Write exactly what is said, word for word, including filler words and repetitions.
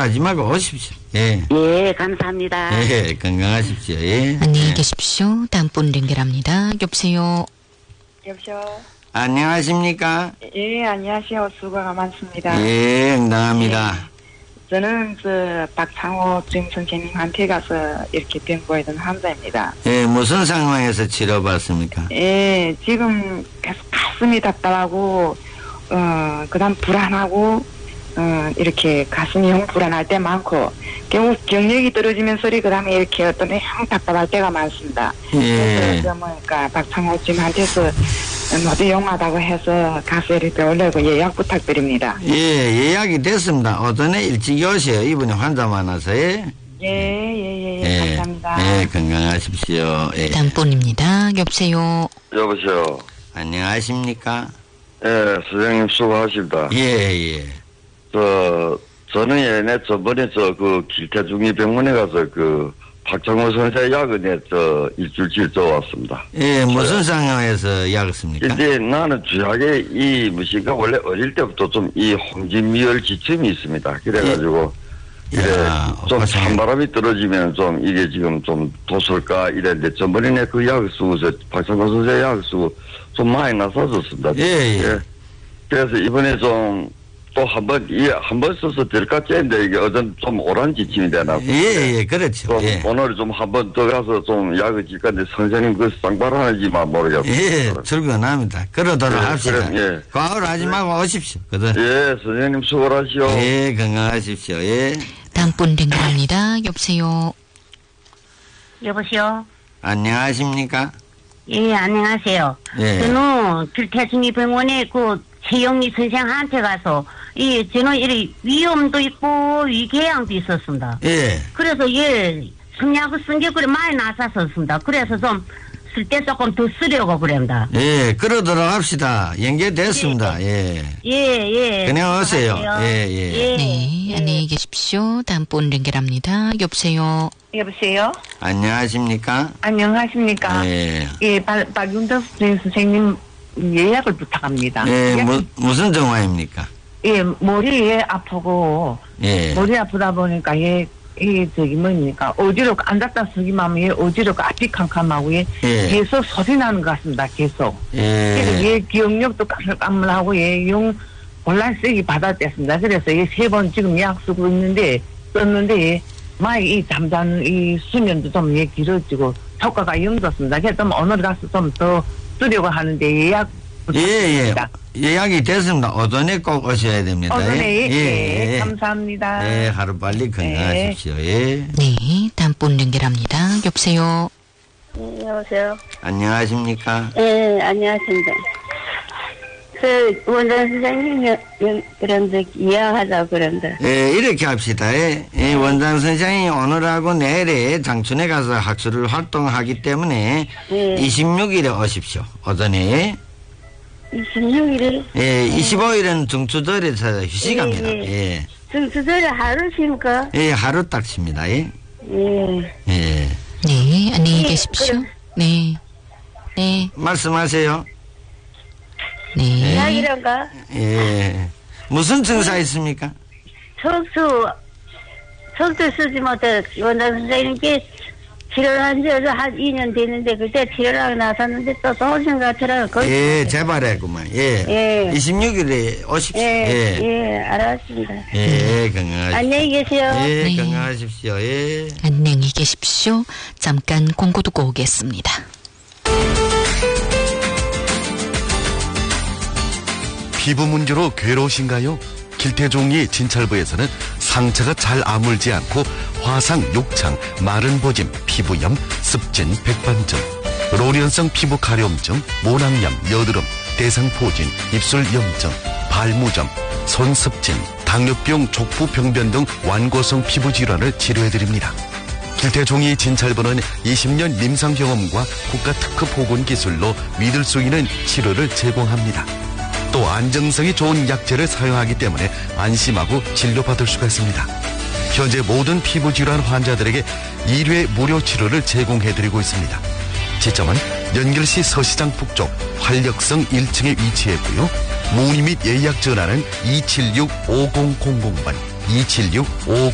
과오하지 말고 오십시오. 예. 예, 감사합니다. 예, 건강하십시오. 예. 안녕히 예. 계십시오. 다음 분 연결합니다. 여보세요. 여보세요. 안녕하십니까? 예, 안녕하세요. 수고가 많습니다. 예, 응당합니다. 예. 저는 저 박창호 주임 선생님한테 가서 이렇게 병 보이던 환자입니다. 예, 무슨 상황에서 치료받습니까? 예, 지금 계속 가슴이 답답하고 어, 그다음 불안하고 어, 이렇게 가슴이 영 불안할 때 많고 결국 경력이 떨어지면 소리 그다음에 이렇게 어떤 영 답답할 때가 많습니다. 예. 그래서 뭐니까 박창호 주임한테서 모두 용하다고 해서 가서 이렇게 오려고 예약 부탁드립니다. 예, 예약이 됐습니다. 오전에 일찍 오세요. 이분이 환자 많아서. 예, 예, 예, 예, 예. 감사합니다. 예, 건강하십시오. 예. 다음 분입니다. 여보세요. 여보세요. 안녕하십니까? 예, 선생님 수고하십니다. 예, 예. 저, 저는 예전에 저번에 저 그 길태중이 병원에 가서 그 박창호 선생 야근에 저 일주일치 저 왔습니다. 예, 무슨 상황에서 약었습니까? 이제 나는 주약에 이 무엇인가 원래 어릴 때부터 좀 이 홍진미열 지침이 있습니다. 그래가지고 예. 이래 야, 좀 어서. 찬바람이 떨어지면 좀 이게 지금 좀 도설까 이랬는데 저번에 그 약을 쓰고서 박창호 선생 약을 쓰고 좀 많이 나서졌습니다. 예, 예. 그래서 이번에 좀 또 한 번, 이, 한 번 써서 될까 째는데 이게 어떤 좀 오란 지침이 되나. 예, 예, 그렇죠. 좀 예. 오늘 좀 한 번 더 가서 좀 약을 질 건데 선생님 그 쌍발하는지만 모르겠어요. 예, 출근합니다. 그러도록 예, 합시다. 그럼, 예. 과오를 하지 말고 오십시오. 그들. 예, 선생님 수고하시오. 예, 건강하십시오. 예. 다음 분 연결합니다. 여보세요. 여보세요. 안녕하십니까? 예, 안녕하세요. 예. 저는 길태중이 병원에 그 최영미 선생한테 가서 이 저는 이 위험도 있고 위궤양도 있었습니다. 예. 그래서 예 성약을 쓴 게 그래 많이 나섰었습니다. 그래서 좀 쓸 때 조금 더 쓰려고 그럽니다. 예, 그러도록 합시다. 연결됐습니다. 예. 예, 예. 그냥 오세요. 수고하세요. 예, 예. 네, 안녕히 계십시오. 다음 분 연결합니다. 여보세요. 여보세요. 안녕하십니까? 안녕하십니까. 예. 예, 박, 박윤덕 선생님 예약을 부탁합니다. 예, 무, 무슨 정화입니까? 예, 머리에 아프고 예. 머리 아프다 보니까 얘, 얘 저기 뭐니까 어지럽고 앉았다 서기만 하면 얘 어지럽고 앞이 캄캄하고 얘 예. 계속 소리 나는 것 같습니다. 계속. 그래서 예. 얘 기억력도 까물까물하고 얘용 혼란세기 받았댔습니다. 그래서 얘 세 번 지금 약 쓰고 있는데 썼는데 얘 많이 이 잠자는 이 수면도 좀 얘 길어지고 효과가 영졌습니다. 그래서 좀 오늘 가서 좀 더 쓰려고 하는데 예약 예, 예. 부탁드립니다. 예약이 됐습니다. 오전에 꼭 오셔야 됩니다. 오전에 예, 예. 예, 감사합니다. 예, 하루빨리 건강하십시오. 예. 네, 다음 분 연결합니다. 여보세요. 네, 여보세요. 안녕하십니까? 예, 안녕하십니까. 그, 원장 선생님이 그런데 이야기하자고 그런데. 예, 이렇게 합시다. 예, 예, 원장 선생이 오늘하고 내일에 장춘에 가서 학술을 활동하기 때문에 예. 이십육 일에 오십시오. 오전에. 이십육 일에? 예, 이십오 일은 중추절에서 휴식합니다. 예, 예. 중수절에 하루 쉴까? 예, 하루 딱 쉽니다. 예. 예. 예. 네, 안녕히 예, 계십시오. 그럼. 네. 네. 말씀하세요. 네. 이야기란가? 예. 무슨 증사 있습니까? 척수, 척수 쓰지 못해 원장 선생님께 치료를 한 지 한 이 년 됐는데 그때 치료를 하고 나섰는데 또 좋으신 것 같더라고요. 거기 예, 재발했구만. 예. 예. 이십육 일에 오십시오. 예, 예. 예, 알았습니다. 예, 건강하십시오. 안녕히 계세요. 예, 네. 건강하십시오. 예. 안녕히 계십시오. 잠깐 공고 듣고 오겠습니다. 피부 문제로 괴로우신가요? 길태종이 진찰부에서는 상처가 잘 아물지 않고 화상, 욕창, 마른 보짐, 피부염, 습진, 백반증, 로련성 피부 가려움증, 모낭염, 여드름, 대상포진, 입술 염증, 발무점, 손습진, 당뇨병, 족부 병변 등 완고성 피부 질환을 치료해드립니다. 길태종이 진찰부는 이십 년 임상경험과 국가특허 보건기술로 믿을 수 있는 치료를 제공합니다. 또 안정성이 좋은 약재를 사용하기 때문에 안심하고 진료받을 수가 있습니다. 현재 모든 피부질환 환자들에게 일 회 무료 치료를 제공해드리고 있습니다. 지점은 연결시 서시장 북쪽 활력성 일 층에 위치해 있고요. 문의 및 예약 전화는 이칠육 오공공공 번, 이칠육 오공공공 번